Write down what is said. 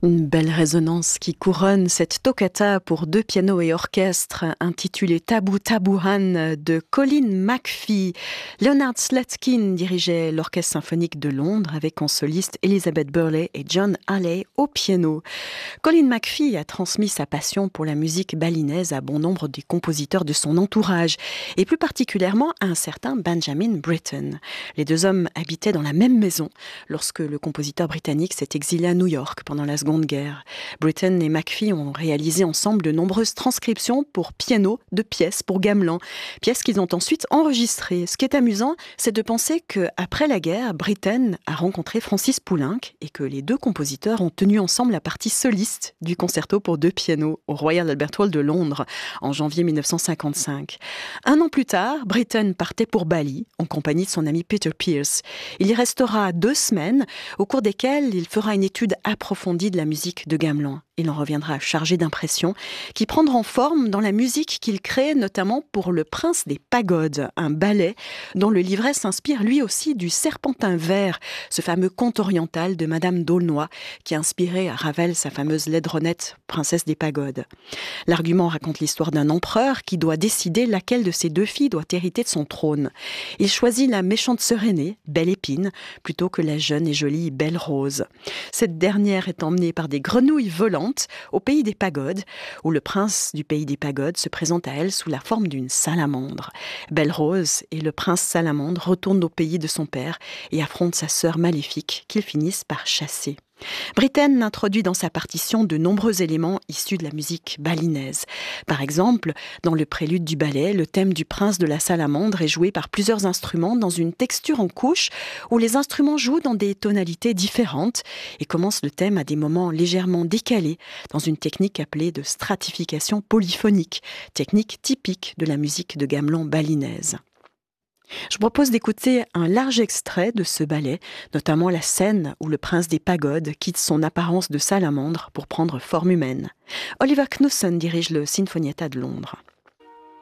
Une belle résonance qui couronne cette toccata pour deux pianos et orchestre intitulée Tabou Tabouhan de Colin McPhee. Leonard Slatkin dirigeait l'Orchestre symphonique de Londres avec en soliste Elizabeth Burley et John Halley au piano. Colin McPhee a transmis sa passion pour la musique balinaise à bon nombre des compositeurs de son entourage et plus particulièrement à un certain Benjamin Britten. Les deux hommes habitaient dans la même maison lorsque le compositeur britannique s'est exilé à New York pendant la Seconde Guerre. Britten et McPhee ont réalisé ensemble de nombreuses transcriptions pour piano de pièces pour gamelan, pièces qu'ils ont ensuite enregistrées. Ce qui est amusant, c'est de penser qu'après la guerre, Britten a rencontré Francis Poulenc et que les deux compositeurs ont tenu ensemble la partie soliste du concerto pour deux pianos au Royal Albert Hall de Londres en janvier 1955. Un an plus tard, Britten partait pour Bali en compagnie de son ami Peter Pearce. Il y restera 2 semaines au cours desquelles il fera une étude approfondie de la musique de gamelan. Il en reviendra chargé d'impressions qui prendront forme dans la musique qu'il crée notamment pour Le Prince des Pagodes, un ballet dont le livret s'inspire lui aussi du Serpentin vert, ce fameux conte oriental de Madame d'Aulnoy qui a inspiré à Ravel sa fameuse Laidronette, princesse des pagodes. L'argument raconte l'histoire d'un empereur qui doit décider laquelle de ses 2 filles doit hériter de son trône. Il choisit la méchante sœur aînée, Belle Épine, plutôt que la jeune et jolie Belle Rose. Cette dernière est emmenée par des grenouilles volantes au pays des pagodes, où le prince du pays des pagodes se présente à elle sous la forme d'une salamandre. Belle Rose et le prince salamandre retournent au pays de son père et affrontent sa sœur maléfique qu'ils finissent par chasser. Britten introduit dans sa partition de nombreux éléments issus de la musique balinaise. Par exemple, dans le prélude du ballet, le thème du prince de la salamandre est joué par plusieurs instruments dans une texture en couche où les instruments jouent dans des tonalités différentes et commence le thème à des moments légèrement décalés dans une technique appelée de stratification polyphonique, technique typique de la musique de gamelan balinaise. Je propose d'écouter un large extrait de ce ballet, notamment la scène où le prince des pagodes quitte son apparence de salamandre pour prendre forme humaine. Oliver Knussen dirige le Sinfonietta de Londres.